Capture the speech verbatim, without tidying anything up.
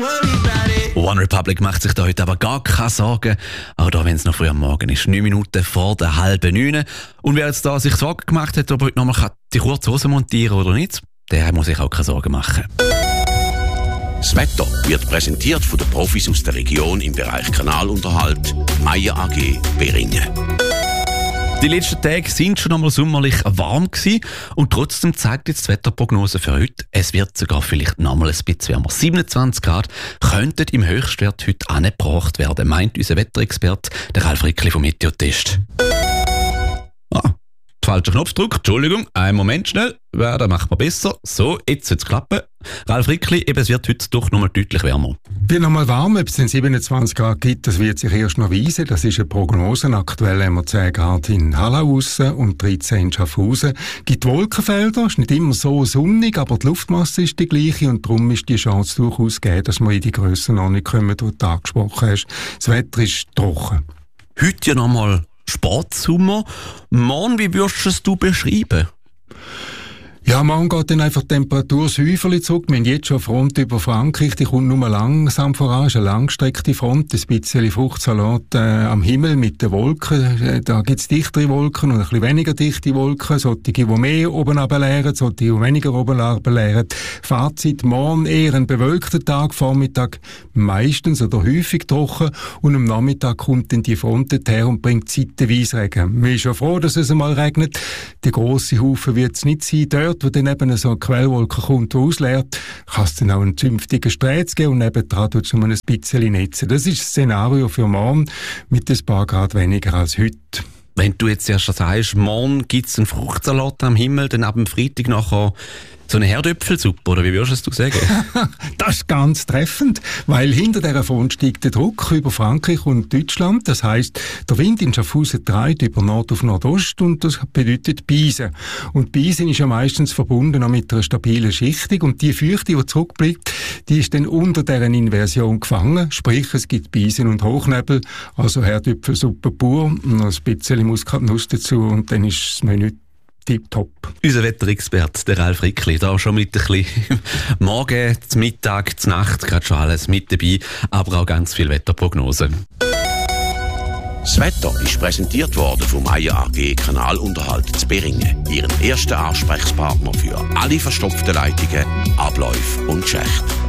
One Republic macht sich da heute aber gar keine Sorgen, auch da, wenn es noch früh am Morgen ist, neun Minuten vor der halben neun. Und wer jetzt da sich Sorgen gemacht hat, ob er heute nochmal die kurze Hose montieren kann oder nicht, der muss sich auch keine Sorgen machen. Das Wetter wird präsentiert von den Profis aus der Region im Bereich Kanalunterhalt, Meier A G Beringen. Die letzten Tage sind schon einmal sommerlich warm gewesen und trotzdem zeigt jetzt die Wetterprognose für heute, es wird sogar vielleicht noch mal ein bisschen wärmer. siebenundzwanzig Grad könnten im Höchstwert heute angebracht werden, meint unser Wetterexperte, der Ralf Rickli vom Meteotest. Ah, falscher Knopfdruck, Entschuldigung, einen Moment schnell, ja, das macht man besser. So, jetzt soll es klappen. Ralf Rickli, eben, es wird heute doch noch mal deutlich wärmer. Wird noch mal warm, ob es den siebenundzwanzig Grad gibt, das wird sich erst noch weisen. Das ist eine Prognose. Aktuell haben wir zehn Grad in Hallau und dreizehn in Schaffhausen. Es gibt Wolkenfelder, es ist nicht immer so sonnig, aber die Luftmasse ist die gleiche und darum ist die Chance durchaus gegeben, dass wir in die Grössenordnung kommen, die du angesprochen hast. Das Wetter ist trocken. Heute ja noch mal Sportsommer. Morgen, wie würdest du es beschreiben? Ja, morgen geht dann einfach die Temperatur säuferlich zurück. Wir haben jetzt schon eine Front über Frankreich, die kommt nur langsam voran. Es ist eine langgestreckte Front, ein bisschen Fruchtsalat äh, am Himmel mit den Wolken. Äh, da gibt es dichtere Wolken und ein bisschen weniger dichte Wolken. Solche, die mehr oben runterleeren, solche, die weniger oben runterleeren. Fazit, morgen eher ein bewölkter Tag, Vormittag meistens oder häufig trocken und am Nachmittag kommt dann die Front her und bringt zeitweise Regen. Wir sind schon froh, dass es einmal regnet. Der grosse Haufen wird es nicht sein. Dort, wo dann eben so eine Quellwolke kommt, die ausleert, kann es dann auch einen zünftigen Sträz geben und nebendran tut es um ein bisschen netzen. Das ist das Szenario für morgen mit ein paar Grad weniger als heute. Wenn du jetzt erst sagst, morgen gibt es einen Fruchtsalat am Himmel, dann ab dem Freitag nachher so eine Herdöpfelsuppe, oder wie würdest du sagen? Das ist ganz treffend, weil hinter dieser Front steigt der Druck über Frankreich und Deutschland. Das heisst, der Wind in Schaffhausen dreht über Nord auf Nordost und das bedeutet Beisen. Und Beisen ist ja meistens verbunden auch mit einer stabilen Schichtung und die Feuchte, die zurückbleibt, die ist dann unter deren Inversion gefangen. Sprich, es gibt Beisen und Hochnebel, also Herdöpfelsuppe pur, noch ein bisschen Muskatnuss dazu und dann ist das Menü tipptopp. Unser Wetterexperte, der Ralf Rickli, da schon mit ein bisschen Morgen, zum Mittag, zur Nacht, gerade schon alles mit dabei, aber auch ganz viel Wetterprognosen. Das Wetter ist präsentiert worden vom Meier A G Kanalunterhalt zu Beringen, ihren ersten Ansprechpartner für alle verstopften Leitungen, Abläufe und Schächte.